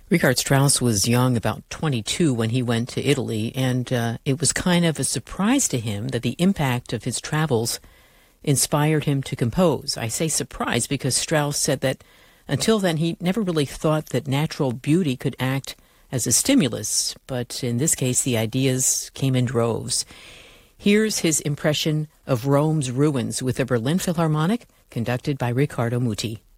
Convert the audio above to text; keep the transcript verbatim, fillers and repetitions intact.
Richard Strauss was young, about twenty-two, when he went to Italy, and uh, it was kind of a surprise to him that the impact of his travels inspired him to compose. I say surprise because Strauss said that until then he never really thought that natural beauty could act as a stimulus, but in this case the ideas came in droves. Here's his impression of Rome's ruins with the Berlin Philharmonic, conducted by Riccardo Muti.